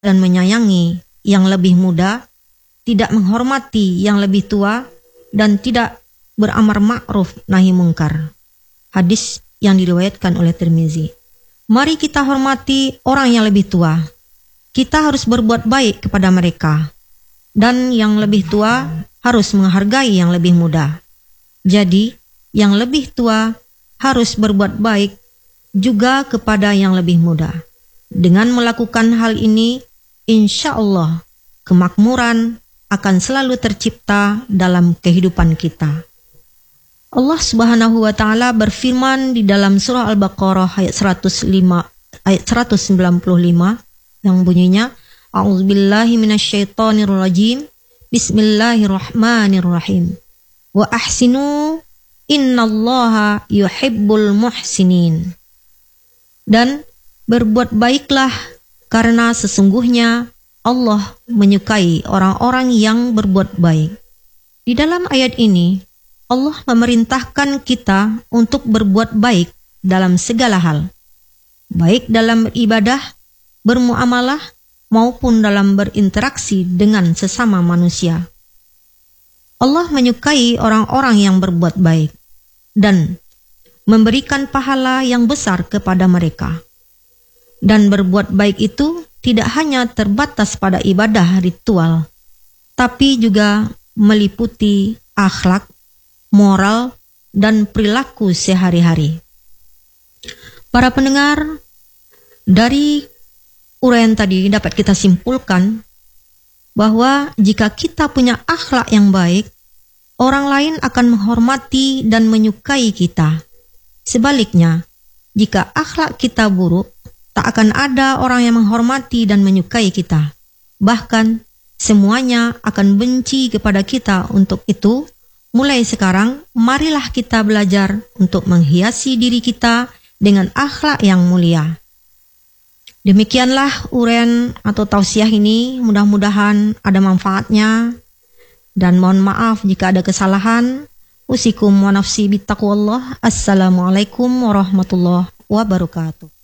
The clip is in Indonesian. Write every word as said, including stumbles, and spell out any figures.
dan menyayangi yang lebih muda, tidak menghormati yang lebih tua, dan tidak beramar ma'ruf nahi mungkar. Hadis yang diriwayatkan oleh Tirmizi. Mari kita hormati orang yang lebih tua. Kita harus berbuat baik kepada mereka. Dan yang lebih tua harus menghargai yang lebih muda. Jadi, yang lebih tua harus berbuat baik juga kepada yang lebih muda. Dengan melakukan hal ini, insya Allah kemakmuran akan selalu tercipta dalam kehidupan kita. Allah Subhanahu wa taala berfirman di dalam surah Al-Baqarah ayat seratus lima ayat seratus sembilan puluh lima yang bunyinya, A'udzubillahi minasyaitonirrajim. Bismillahirrahmanirrahim. Wa ahsinu innallaha yuhibbul muhsinin. Dan berbuat baiklah karena sesungguhnya Allah menyukai orang-orang yang berbuat baik. Di dalam ayat ini, Allah memerintahkan kita untuk berbuat baik dalam segala hal, baik dalam ibadah, bermuamalah, maupun dalam berinteraksi dengan sesama manusia. Allah menyukai orang-orang yang berbuat baik dan memberikan pahala yang besar kepada mereka. Dan berbuat baik itu tidak hanya terbatas pada ibadah ritual, tapi juga meliputi akhlak, moral, dan perilaku sehari-hari. Para pendengar, dari uraian tadi dapat kita simpulkan bahwa jika kita punya akhlak yang baik, orang lain akan menghormati dan menyukai kita. Sebaliknya, jika akhlak kita buruk, tak akan ada orang yang menghormati dan menyukai kita. Bahkan, semuanya akan benci kepada kita. Untuk itu, mulai sekarang, marilah kita belajar untuk menghiasi diri kita dengan akhlak yang mulia. Demikianlah uraian atau tausiah ini, mudah-mudahan ada manfaatnya. Dan mohon maaf jika ada kesalahan. Usikum wa nafsi bittaqwallah. Assalamualaikum warahmatullahi wabarakatuh.